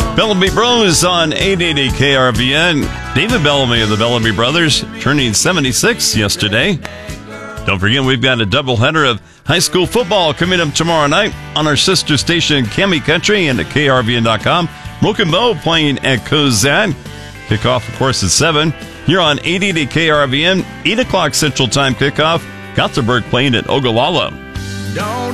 Bellamy Bros on 880 KRVN. David Bellamy of the Bellamy Brothers turning 76 yesterday. Don't forget, we've got a doubleheader of high school football coming up tomorrow night on our sister station, Cami Country, and at KRVN.com. Broken Bow playing at Cozad. Kickoff, of course, at 7. Here on 880 KRVN, 8 o'clock Central Time kickoff. Gothenburg playing at Ogallala.